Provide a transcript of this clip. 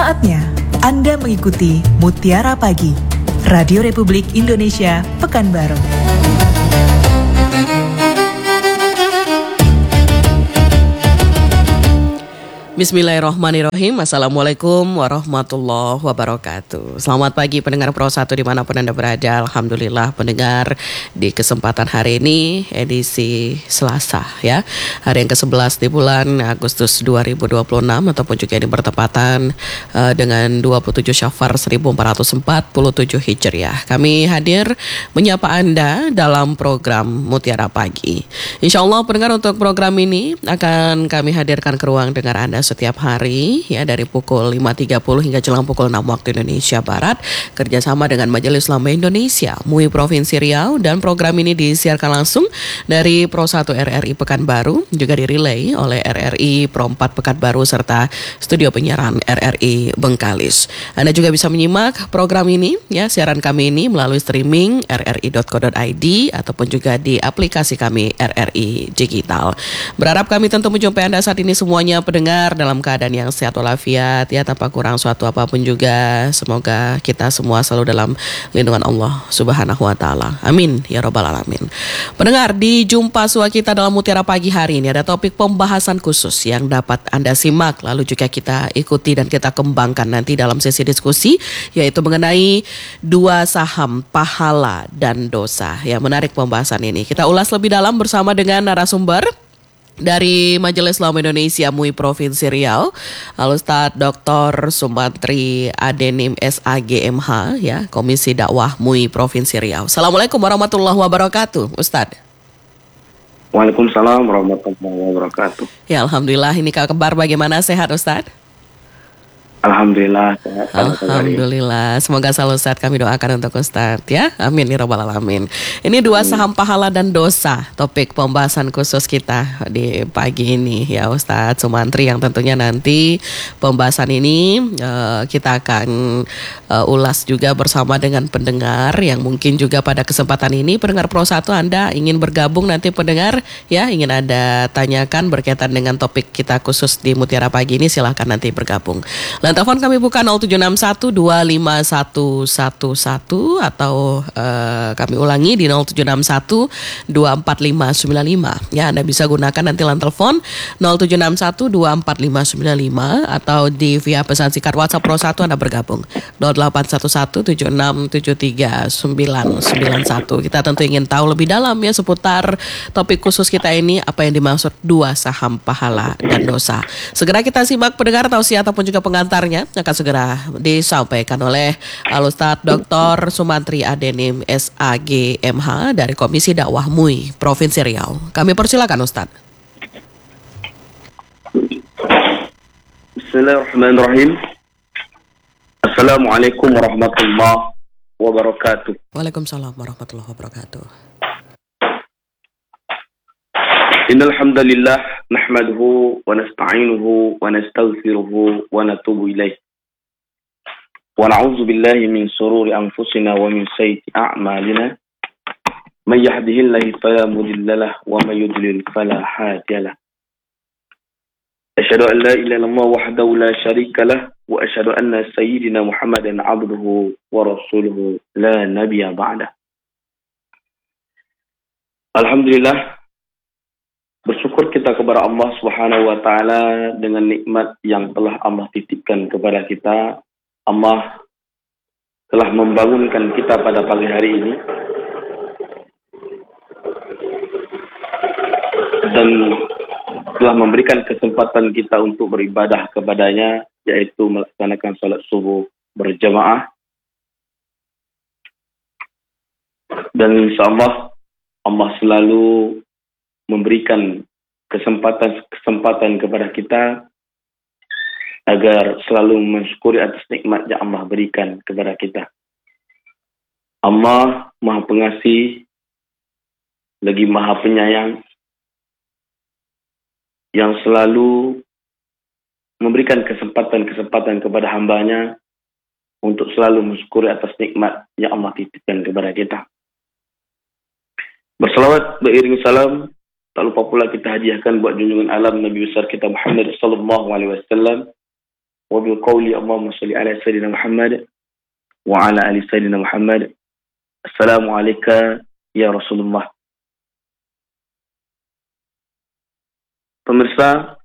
Saatnya Anda mengikuti Mutiara Pagi, Radio Republik Indonesia, Pekanbaru. Bismillahirrahmanirrahim. Assalamualaikum warahmatullahi wabarakatuh. Selamat pagi pendengar Pro 1 dimanapun Anda berada. Alhamdulillah pendengar, di kesempatan hari ini edisi Selasa ya, hari yang ke-11 di bulan Agustus 2026 ataupun juga ini bertepatan dengan 27 Syafar 1447 Hijriah. Kami hadir menyapa Anda dalam program Mutiara Pagi. Insya Allah pendengar, untuk program ini akan kami hadirkan ke ruang dengar Anda setiap hari ya, dari pukul 5.30 hingga jelang pukul 6 waktu Indonesia Barat, kerjasama dengan Majelis Ulama Indonesia MUI Provinsi Riau, dan program ini disiarkan langsung dari Pro 1 RRI Pekanbaru, juga direlay oleh RRI Pro 4 Pekanbaru serta studio penyiaran RRI Bengkalis. Anda juga bisa menyimak program ini ya, siaran kami ini melalui streaming rri.co.id ataupun juga di aplikasi kami RRI Digital. Berharap kami tentu menjumpai Anda saat ini semuanya pendengar dalam keadaan yang sehat walafiat ya, tanpa kurang suatu apapun juga. Semoga kita semua selalu dalam lindungan Allah Subhanahu wa taala. Amin ya rabbal alamin. Pendengar, di jumpa sua kita dalam Mutiara Pagi hari ini ada topik pembahasan khusus yang dapat Anda simak lalu juga kita ikuti dan kita kembangkan nanti dalam sesi diskusi, yaitu mengenai dua saham pahala dan dosa. Ya, menarik pembahasan ini. Kita ulas lebih dalam bersama dengan narasumber dari Majelis Ulama Indonesia MUI Provinsi Riau, Al-Ustaz Dr. Sumantri Adenim SAGMH ya, Komisi Dakwah MUI Provinsi Riau. Assalamualaikum warahmatullahi wabarakatuh, Ustaz. Waalaikumsalam warahmatullahi wabarakatuh. Ya, alhamdulillah. Ini kabar bagaimana, sehat Ustaz? Alhamdulillah sehat. Alhamdulillah. Semoga selalu sehat, kami doakan untuk Ustadz ya. Amin ya rabbal alamin. Ini dua saham pahala dan dosa, topik pembahasan khusus kita di pagi ini ya, Ustadz Sumantri, yang tentunya nanti pembahasan ini kita akan ulas juga bersama dengan pendengar yang mungkin juga pada kesempatan ini pendengar Pro 1 Anda ingin bergabung nanti pendengar ya, ingin Anda tanyakan berkaitan dengan topik kita khusus di Mutiara Pagi ini, silahkan nanti bergabung. Telepon kami buka 0761-25111 atau kami ulangi di 0761-24595. Ya, Anda bisa gunakan nanti line telepon 0761-24595 atau di via pesan singkat WhatsApp Pro 1 Anda bergabung 0811-7673-991. Kita tentu ingin tahu lebih dalam ya seputar topik khusus kita ini, apa yang dimaksud dua saham pahala dan dosa. Segera kita simak pendengar, tausiah ataupun juga pengantar akan segera disampaikan oleh Al-Ustaz Dr. Sumantri Adenim SAGMH dari Komisi Dakwah MUI Provinsi Riau. Kami persilakan Ustaz. Bismillahirrahmanirrahim. Assalamualaikum warahmatullahi wabarakatuh. Waalaikumsalam warahmatullahi wabarakatuh. Innal hamdalillah nahmaduhu wa nasta'inuhu wa nastaghfiruhu wa natubu ilaih. Wa na'udzu billahi min shururi anfusina wa min sayyiati a'malina. May yahdihillahu fala mudilla lahu wa may yudlil fala hadiya lahu. Asyhadu an la ilaha illallah wahdahu la syarika lahu wa asyhadu anna sayyidina Muhammadan 'abduhu wa rasuluhu la nabiyya ba'da. Alhamdulillah, bersyukur kita kepada Allah Subhanahu wa taala dengan nikmat yang telah Allah titipkan kepada kita. Allah telah membangunkan kita pada pagi hari ini dan telah memberikan kesempatan kita untuk beribadah kepadanya, yaitu melaksanakan salat subuh berjamaah. Dan insyaallah Allah selalu memberikan kesempatan kepada kita agar selalu mensyukuri atas nikmat yang Allah berikan kepada kita. Allah Maha Pengasih lagi Maha Penyayang yang selalu memberikan kesempatan kepada hambanya untuk selalu mensyukuri atas nikmat yang Allah titipkan kepada kita. Berselawat beriring salam tak lupa pula kita hadiahkan buat junjungan alam Nabi besar kita Muhammad sallallahu alaihi wasallam, wa bil qawli Allahumma shalli ala sayyidina Muhammad wa ala ali sayyidina Muhammad. Assalamualaikum ya Rasulullah. Pemirsa